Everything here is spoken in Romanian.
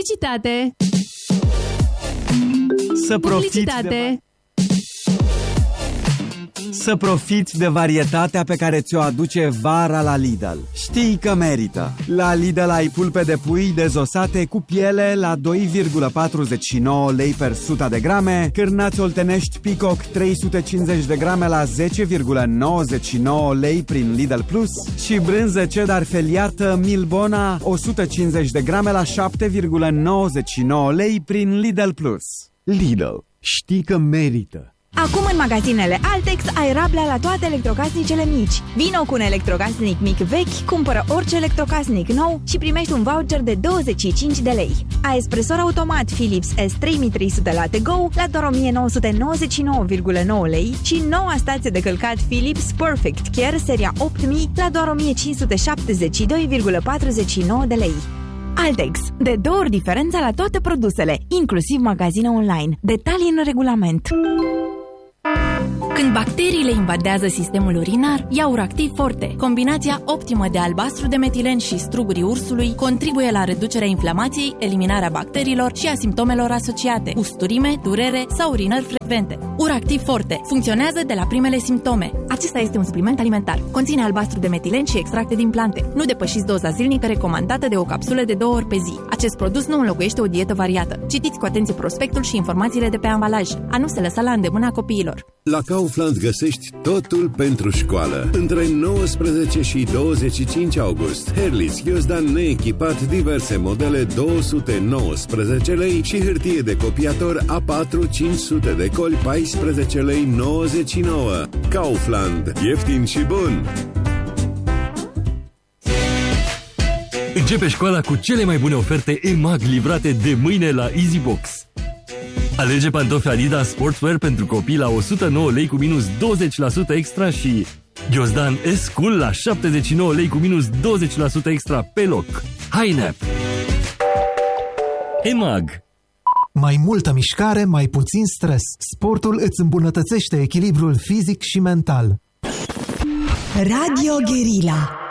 Publicitate. Să profiți de varietatea pe care ți-o aduce vara la Lidl. Știi că merită! La Lidl ai pulpe de pui dezosate cu piele la 2,49 lei per 100 de grame, cârnați oltenești Peacock 350 de grame la 10,99 lei prin Lidl Plus și brânză cheddar feliată Milbona 150 de grame la 7,99 lei prin Lidl Plus. Lidl. Știi că merită! Acum în magazinele Altex ai rablea la toate electrocasnicele mici. Vino cu un electrocasnic mic vechi, cumpără orice electrocasnic nou și primești un voucher de 25 de lei. Ai espresor automat Philips S3300 la Go la doar 1999,9 lei și noua stație de călcat Philips Perfect Care seria 8000 la doar 1572,49 de lei. Altex. De 2 ori diferența la toate produsele, inclusiv magazine online. Detalii în regulament. Când bacteriile invadează sistemul urinar, ia Uractiv Forte. Combinația optimă de albastru de metilen și strugurii ursului contribuie la reducerea inflamației, eliminarea bacteriilor și a simptomelor asociate, usturime, durere sau urinări frecvente. Uractiv Forte funcționează de la primele simptome. Acesta este un supliment alimentar. Conține albastru de metilen și extracte din plante. Nu depășiți doza zilnică recomandată de o capsulă de 2 ori pe zi. Acest produs nu înlocuiește o dietă variată. Citiți cu atenție prospectul și informațiile de pe ambalaj. A nu se lăsa la îndemâna copiilor. La Kaufland găsești totul pentru școală. Între 19 și 25 august, Herlis ghiozdan neechipat, diverse modele 219 lei și hârtie de copiator A4 500 de coli 14 lei 99. Kaufland. Ieftin și bun! Începe școala cu cele mai bune oferte EMAG livrate de mâine la EasyBox. Alege pantofi Adidas Sportswear pentru copii la 109 lei cu minus 20% extra și ghiozdan S-Cool la 79 lei cu minus 20% extra pe loc. Hainep! EMAG. Mai multă mișcare, mai puțin stres. Sportul îți îmbunătățește echilibrul fizic și mental. Radio Guerilla.